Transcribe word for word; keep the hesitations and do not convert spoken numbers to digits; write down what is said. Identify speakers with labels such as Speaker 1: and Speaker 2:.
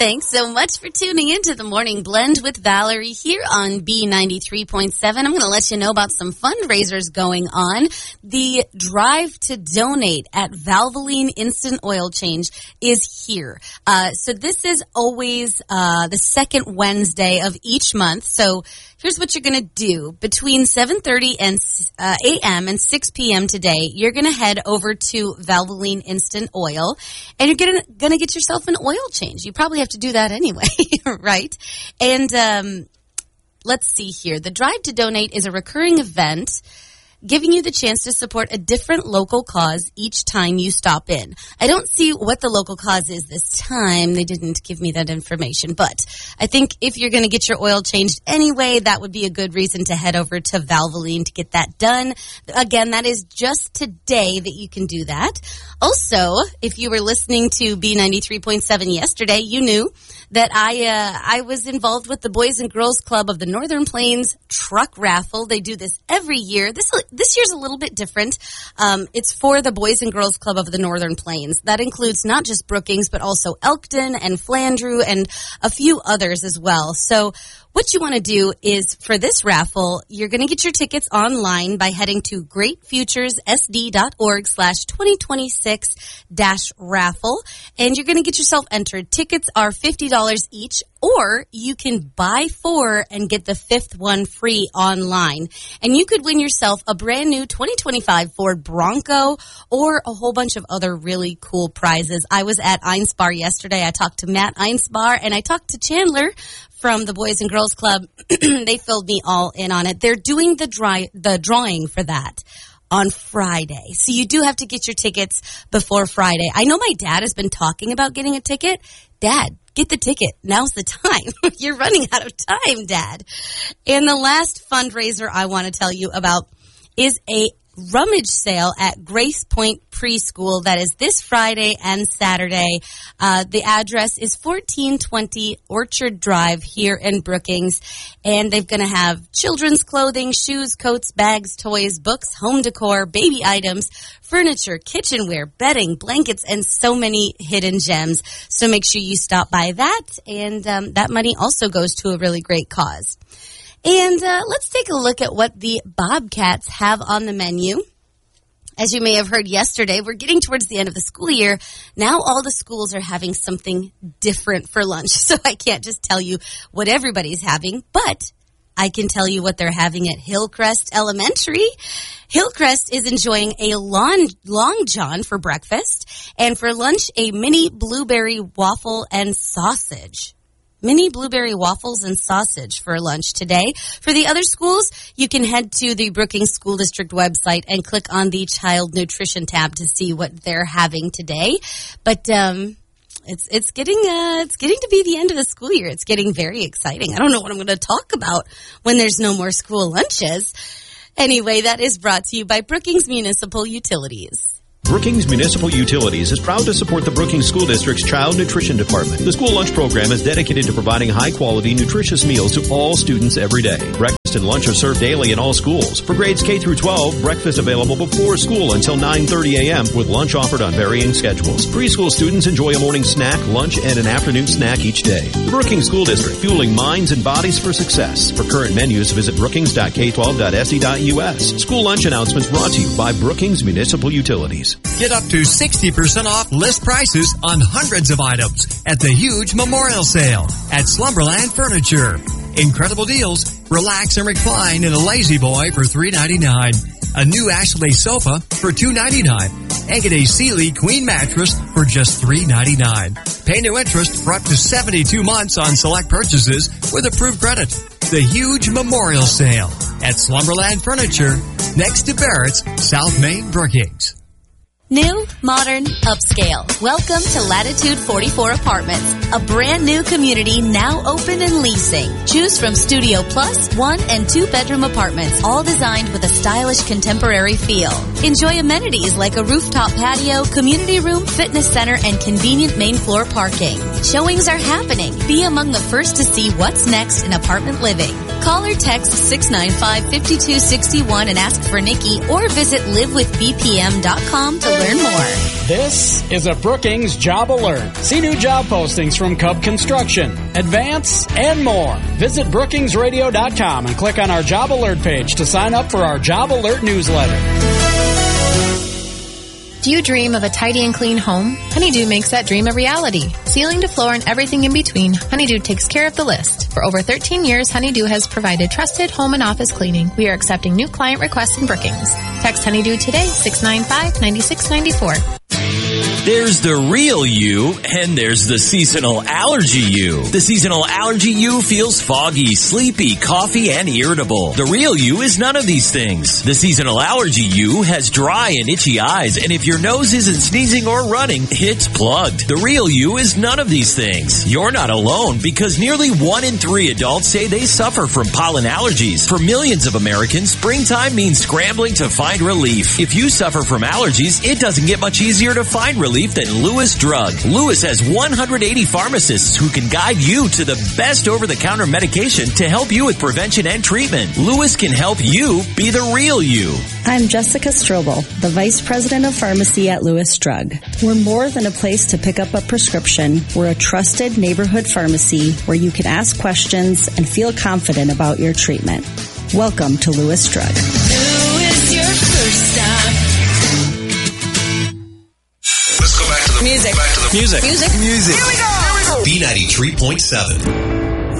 Speaker 1: Thanks so much for tuning in to the Morning Blend with Valerie here on B ninety-three point seven. I'm going to let you know about some fundraisers going on. The Drive to Donate at Valvoline Instant Oil Change is here. Uh, so this is always uh, the second Wednesday of each month. So here's what you're going to do. Between seven thirty and uh, a m and six p m today, you're going to head over to Valvoline Instant Oil, and you're going to going to get yourself an oil change. You probably have to do that anyway, right? And um, let's see here. The Drive to Donate is a recurring event giving you the chance to support a different local cause each time you stop in. I don't see what the local cause is this time. They didn't give me that information. But I think if you're going to get your oil changed anyway, that would be a good reason to head over to Valvoline to get that done. Again, that is just today that you can do that. Also, if you were listening to B ninety-three point seven yesterday, you knew that I uh, I was involved with the Boys and Girls Club of the Northern Plains truck raffle. They do this every year. This this year's a little bit different. Um, it's for the Boys and Girls Club of the Northern Plains. That includes not just Brookings, but also Elkton and Flandreau and a few others as well. So what you want to do is, for this raffle, you're going to get your tickets online by heading to greatfuturessd.org slash 2026 dash raffle, and you're going to get yourself entered. Tickets are fifty dollars each, or you can buy four and get the fifth one free online. And you could win yourself a brand new twenty twenty-five Ford Bronco or a whole bunch of other really cool prizes. I was at Einspar yesterday. I talked to Matt Einspar, and I talked to Chandler from the Boys and Girls Club. They filled me all in on it. They're doing the dry, the drawing for that on Friday. So you do have to get your tickets before Friday. I know my dad has been talking about getting a ticket. Dad, get the ticket. Now's the time. You're running out of time, Dad. And the last fundraiser I want to tell you about is a rummage sale at Grace Point Preschool. That is this Friday and Saturday. Uh, the address is fourteen twenty Orchard Drive here in Brookings. And they're going to have children's clothing, shoes, coats, bags, toys, books, home decor, baby items, furniture, kitchenware, bedding, blankets, and so many hidden gems. So make sure you stop by that. And um, that money also goes to a really great cause. And uh, let's take a look at what the Bobcats have on the menu. As you may have heard yesterday, we're getting towards the end of the school year. Now all the schools are having something different for lunch. So I can't just tell you what everybody's having, but I can tell you what they're having at Hillcrest Elementary. Hillcrest is enjoying a long, long john for breakfast, and for lunch, a mini blueberry waffle and sausage. Mini blueberry waffles and sausage for lunch today. For the other schools, you can head to the Brookings School District website and click on the Child Nutrition tab to see what they're having today. But um, it's it's getting uh, it's getting to be the end of the school year. It's getting very exciting. I don't know what I'm going to talk about when there's no more school lunches. Anyway, that is brought to you by Brookings Municipal Utilities.
Speaker 2: Brookings Municipal Utilities is proud to support the Brookings School District's Child Nutrition Department. The school lunch program is dedicated to providing high-quality, nutritious meals to all students every day. Breakfast and lunch are served daily in all schools. For grades K through twelve, breakfast available before school until nine thirty a m with lunch offered on varying schedules. Preschool students enjoy a morning snack, lunch, and an afternoon snack each day. The Brookings School District, fueling minds and bodies for success. For current menus, visit brookings dot k twelve dot s e dot u s. School lunch announcements brought to you by Brookings Municipal Utilities.
Speaker 3: Get up to sixty percent off list prices on hundreds of items at the huge memorial sale at Slumberland Furniture. Incredible deals. Relax and recline in a Lazy Boy for three ninety-nine. A new Ashley sofa for two ninety-nine. And get a Sealy Queen mattress for just three ninety-nine. Pay no interest for up to seventy-two months on select purchases with approved credit. The huge memorial sale at Slumberland Furniture next to Barrett's, South Main, Brookings.
Speaker 1: New, modern, upscale. Welcome to Latitude forty-four Apartments, a brand new community now open and leasing. Choose from Studio Plus, one and two bedroom apartments, all designed with a stylish contemporary feel. Enjoy amenities like a rooftop patio, community room, fitness center, and convenient main floor parking. Showings are happening. Be among the first to see what's next in apartment living. Call or text six nine five, five two six one and ask for Nikki, or visit live with b p m dot com to learn more.
Speaker 4: This is a Brookings Job Alert. See new job postings from Cub Construction, Advance, and more. Visit brookings radio dot com and click on our Job Alert page to sign up for our Job Alert newsletter.
Speaker 5: Do you dream of a tidy and clean home? Honeydew makes that dream a reality. Ceiling to floor and everything in between, Honeydew takes care of the list. For over thirteen years, Honeydew has provided trusted home and office cleaning. We are accepting new client requests in Brookings. Text Honeydew today, six nine five, nine six nine four.
Speaker 6: There's the real you, and there's the seasonal allergy you. The seasonal allergy you feels foggy, sleepy, coughy, and irritable. The real you is none of these things. The seasonal allergy you has dry and itchy eyes, and if your nose isn't sneezing or running, it's plugged. The real you is none of these things. You're not alone, because nearly one in three adults say they suffer from pollen allergies. For millions of Americans, springtime means scrambling to find relief. If you suffer from allergies, it doesn't get much easier to find relief than Lewis Drug. Lewis has one hundred eighty pharmacists who can guide you to the best over-the-counter medication to help you with prevention and treatment. Lewis can help you be the real you.
Speaker 7: I'm Jessica Strobel, the Vice President of Pharmacy at Lewis Drug. We're more than a place to pick up a prescription. We're a trusted neighborhood pharmacy where you can ask questions and feel confident about your treatment. Welcome to Lewis Drug.
Speaker 8: Lewis, your first stop.
Speaker 9: Let's go back to the
Speaker 8: music.
Speaker 9: Back to the
Speaker 8: music.
Speaker 9: Music.
Speaker 8: Music.
Speaker 9: Music.
Speaker 8: Here we go. Here we go.
Speaker 9: B ninety-three point seven.